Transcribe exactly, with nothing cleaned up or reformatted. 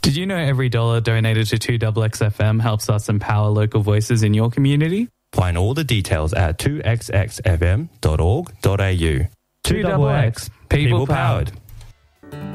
Did you know every dollar donated to two X X F M helps us empower local voices in your community? Find all the details at two x x f m dot org dot a u. two X X, people powered.